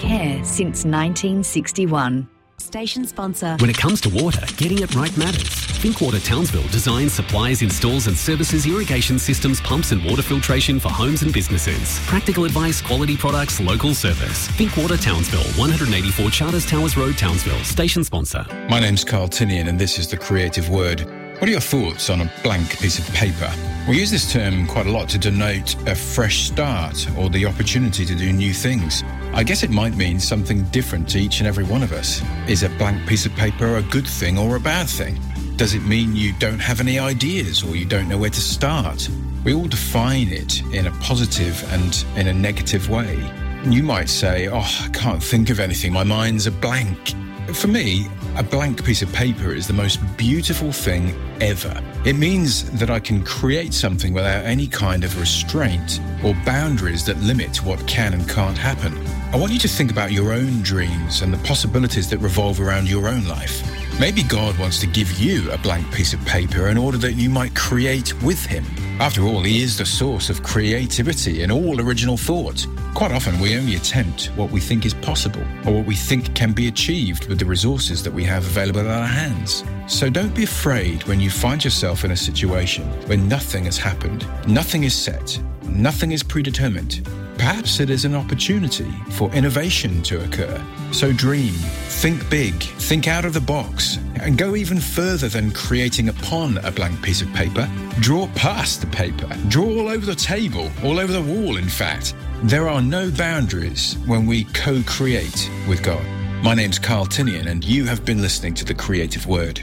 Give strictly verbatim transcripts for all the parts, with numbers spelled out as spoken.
care since nineteen sixty-one. Station sponsor. When it comes to water, getting it right matters. Thinkwater Townsville designs, supplies, installs and services irrigation systems, pumps and water filtration for homes and businesses. Practical advice, quality products, local service. Thinkwater Townsville, one eighty-four Charters Towers Road, Townsville. Station sponsor. My name's Carl Tinian and this is The Creative Word. What are your thoughts on a blank piece of paper? We use this term quite a lot to denote a fresh start or the opportunity to do new things. I guess it might mean something different to each and every one of us. Is a blank piece of paper a good thing or a bad thing? Does it mean you don't have any ideas or you don't know where to start? We all define it in a positive and in a negative way. You might say, oh, I can't think of anything. My mind's a blank. For me, a blank piece of paper is the most beautiful thing ever. It means that I can create something without any kind of restraint or boundaries that limit what can and can't happen. I want you to think about your own dreams and the possibilities that revolve around your own life. Maybe God wants to give you a blank piece of paper in order that you might create with him. After all, he is the source of creativity and all original thought. Quite often, we only attempt what we think is possible or what we think can be achieved with the resources that we have available at our hands. So don't be afraid when you find yourself in a situation where nothing has happened, nothing is set, nothing is predetermined. Perhaps it is an opportunity for innovation to occur. So dream, think big, think out of the box, and go even further than creating upon a blank piece of paper. Draw past the paper. Draw all over the table, all over the wall, in fact. There are no boundaries when we co-create with God. My name's Carl Tinian, and you have been listening to The Creative Word.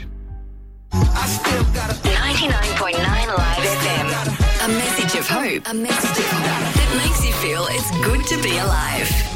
ninety-nine point nine Live F M. A message of hope. A message of hope that makes you feel it's good to be alive.